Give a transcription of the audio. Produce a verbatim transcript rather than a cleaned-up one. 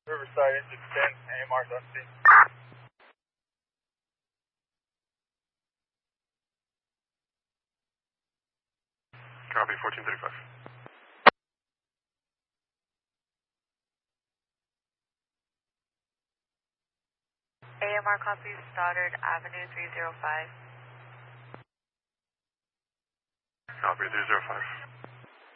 Riverside, engine ten, A M R's on scene. Copy, fourteen thirty-five. A M R copies, Stoddard Avenue three zero five. Copy, three zero five.